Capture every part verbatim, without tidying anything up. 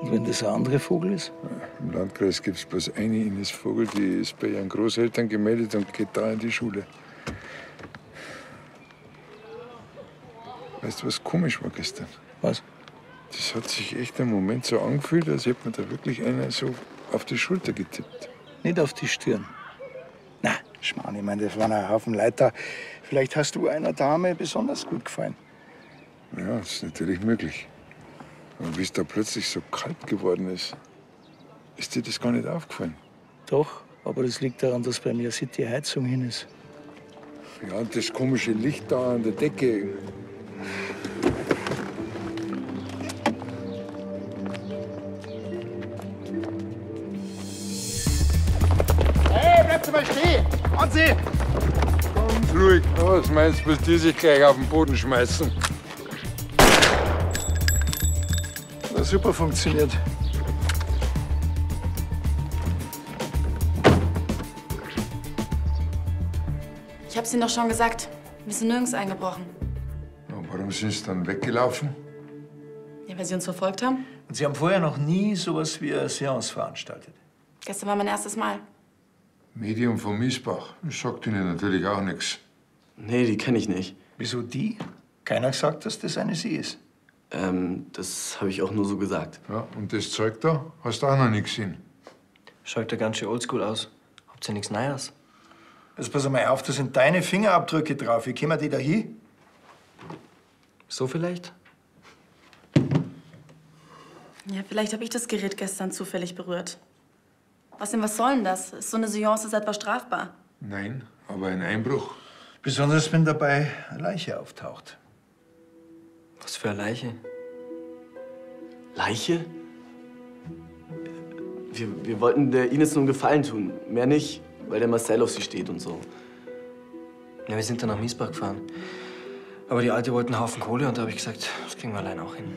Und wenn das ein anderer Vogel ist? Ja, im Landkreis gibt es bloß eine Ines Vogel, die ist bei ihren Großeltern gemeldet und geht da in die Schule. Weißt du, was komisch war gestern? Was? Das hat sich echt einen Moment so angefühlt, als hätte mir da wirklich einer so auf die Schulter getippt. Nicht auf die Stirn. Na, Schmarrn, ich meine, das waren ein Haufen Leute. Vielleicht hast du einer Dame besonders gut gefallen. Ja, das ist natürlich möglich. Aber wie es da plötzlich so kalt geworden ist, ist dir das gar nicht aufgefallen? Doch, aber das liegt daran, dass bei mir City Heizung hin ist. Ja, und das komische Licht da an der Decke. Hey, bleibt Sie mal stehen! Und Sie! Ganz ruhig. Was meinst du, bis die sich gleich auf den Boden schmeißen? Hat super funktioniert. Ich hab's Ihnen doch schon gesagt. Wir sind nirgends eingebrochen. Ja, warum sind Sie dann weggelaufen? Ja, weil Sie uns verfolgt haben. Und Sie haben vorher noch nie sowas wie eine Seance veranstaltet? Gestern war mein erstes Mal. Medium von Miesbach. Das sagt Ihnen natürlich auch nichts. Nee, die kenne ich nicht. Wieso die? Keiner gesagt, dass das eine sie ist. Ähm, das habe ich auch nur so gesagt. Ja, und das Zeug da hast du auch noch nicht gesehen. Schaut ja ganz schön oldschool aus. Habt ihr nichts Neues? Jetzt pass mal auf, da sind deine Fingerabdrücke drauf. Wie kommen die da hin? So vielleicht? Ja, vielleicht habe ich das Gerät gestern zufällig berührt. Was denn, was soll denn das? Ist so eine Seance ist etwa strafbar? Nein, aber ein Einbruch. Besonders wenn dabei eine Leiche auftaucht. Was für eine Leiche? Leiche? Wir, wir wollten der Ines nur einen Gefallen tun. Mehr nicht, weil der Marcel auf sie steht und so. Ja, wir sind dann nach Miesbach gefahren. Aber die Alte wollte einen Haufen Kohle und da habe ich gesagt, das kriegen wir allein auch hin.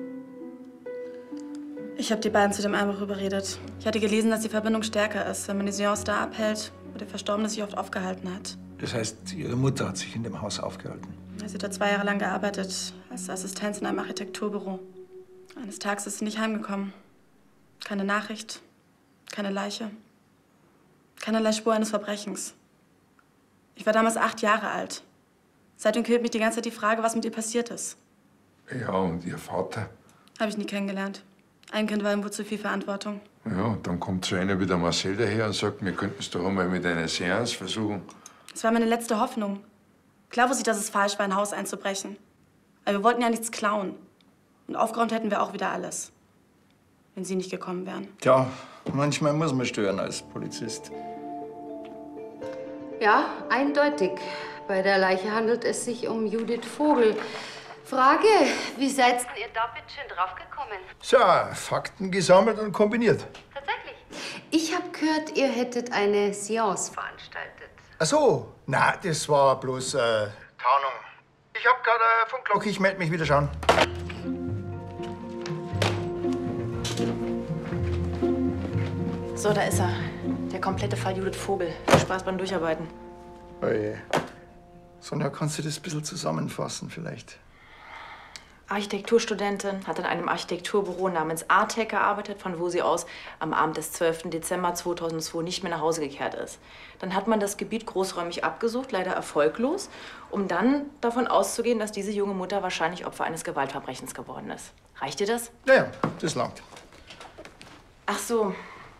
Ich habe die beiden zu dem Einbruch überredet. Ich hatte gelesen, dass die Verbindung stärker ist, wenn man die Seance da abhält, wo der Verstorbene sich oft aufgehalten hat. Das heißt, ihre Mutter hat sich in dem Haus aufgehalten. Sie hat da zwei Jahre lang gearbeitet, als Assistenz in einem Architekturbüro. Eines Tages ist sie nicht heimgekommen. Keine Nachricht, keine Leiche, keinerlei Spur eines Verbrechens. Ich war damals acht Jahre alt. Seitdem quält mich die ganze Zeit die Frage, was mit ihr passiert ist. Ja, und Ihr Vater? Habe ich nie kennengelernt. Ein Kind war ihm wohl zu viel Verantwortung. Ja, und dann kommt so einer wie der Marcel daher und sagt, wir könnten es doch einmal mit einer Seance versuchen. Das war meine letzte Hoffnung. Klar wusste ich, dass es falsch war, ein Haus einzubrechen. Aber wir wollten ja nichts klauen. Und aufgeräumt hätten wir auch wieder alles. Wenn Sie nicht gekommen wären. Tja, manchmal muss man stören als Polizist. Ja, eindeutig. Bei der Leiche handelt es sich um Judith Vogel. Frage, wie seid ihr da bitte schön draufgekommen? So, Fakten gesammelt und kombiniert. Tatsächlich. Ich habe gehört, ihr hättet eine Seance veranstaltet. Ach so, na, das war bloß äh, Tarnung. Ich hab gerade äh, Funkglocke, ich melde mich wieder schauen. So, da ist er. Der komplette Fall Judith Vogel. Viel Spaß beim Durcharbeiten. Oje. Sonja, kannst du das ein bisschen zusammenfassen vielleicht? Architekturstudentin, hat in einem Architekturbüro namens Artec gearbeitet, von wo sie aus am Abend des zwölften Dezember zweitausendzwei nicht mehr nach Hause gekehrt ist. Dann hat man das Gebiet großräumig abgesucht, leider erfolglos, um dann davon auszugehen, dass diese junge Mutter wahrscheinlich Opfer eines Gewaltverbrechens geworden ist. Reicht dir das? Ja, ja, das langt. Ach so.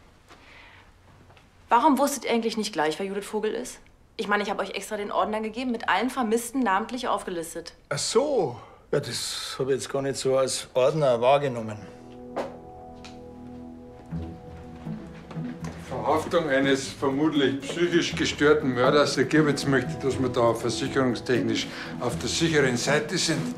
Warum wusstet ihr eigentlich nicht gleich, wer Judith Vogel ist? Ich meine, ich habe euch extra den Ordner gegeben, mit allen Vermissten namentlich aufgelistet. Ach so. Ja, das habe ich jetzt gar nicht so als Ordner wahrgenommen. Verhaftung eines vermutlich psychisch gestörten Mörders ergibt. Jetzt möchte ich, dass wir da versicherungstechnisch auf der sicheren Seite sind.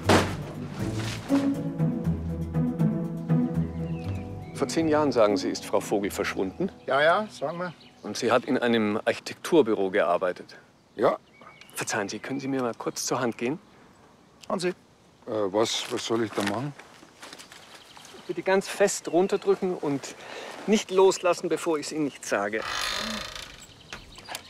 Vor zehn Jahren, sagen Sie, ist Frau Vogel verschwunden. Ja, ja, sagen wir. Und sie hat in einem Architekturbüro gearbeitet. Ja. Verzeihen Sie, können Sie mir mal kurz zur Hand gehen? Hansi. Äh, was, was soll ich da machen? Bitte ganz fest runterdrücken und nicht loslassen, bevor ich es Ihnen nicht sage.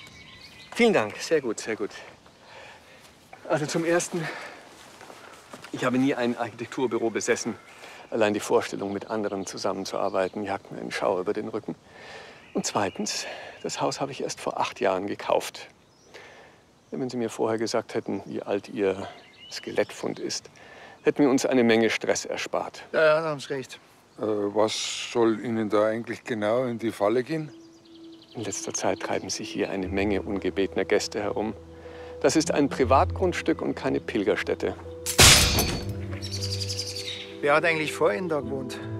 Vielen Dank, sehr gut, sehr gut. Also zum Ersten, Ich habe nie ein Architekturbüro besessen. Allein die Vorstellung, mit anderen zusammenzuarbeiten, jagt mir einen Schauer über den Rücken. Und zweitens, das Haus habe ich erst vor acht Jahren gekauft. Wenn Sie mir vorher gesagt hätten, wie alt Ihr Skelettfund ist, hätten wir uns eine Menge Stress erspart. Ja, ja, da haben Sie recht. Äh, was soll Ihnen da eigentlich genau in die Falle gehen? In letzter Zeit treiben sich hier eine Menge ungebetener Gäste herum. Das ist ein Privatgrundstück und keine Pilgerstätte. Wer hat eigentlich vor Ihnen da gewohnt?